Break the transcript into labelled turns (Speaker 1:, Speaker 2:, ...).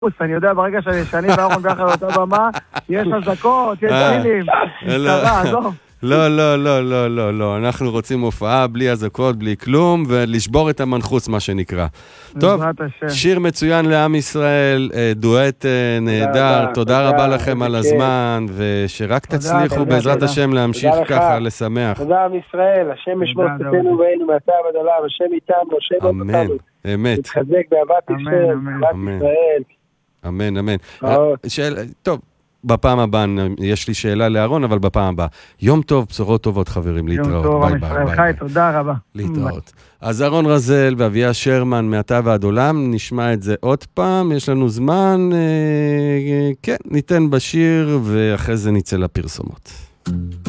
Speaker 1: אני יודע ברגע שאני ואורון ביחד על אותה במה, יש אזעקות, יש דילים, משטרה, עזוב.
Speaker 2: לא, אנחנו רוצים הופעה בלי אזעקות, בלי כלום, ולשבור את המנחוס, מה שנקרא. טוב, שיר מצוין לעם ישראל, דואט נהדר, תודה רבה לכם על הזמן, ושרק תצליחו בעזרת השם להמשיך ככה, לשמח.
Speaker 3: תודה עם ישראל, השם ישמור צאתנו ואינו מעתה עד עולם, השם איתנו, השם אותנו.
Speaker 2: אמת.
Speaker 3: תתחזק באהבת ישראל, באהבת ישראל.
Speaker 2: אמן, אמן. טוב, בפעם הבאה, יש לי שאלה לארון, אבל בפעם הבאה. יום טוב, בשורות טובות, חברים, להתראות.
Speaker 1: יום טוב, עם ישראל חי, תודה רבה.
Speaker 2: להתראות. אז ארון רזל ואביה שרמן, מעתה ועד עולם, נשמע את זה עוד פעם, יש לנו זמן, כן, ניתן בשיר, ואחרי זה נצא לפרסומות.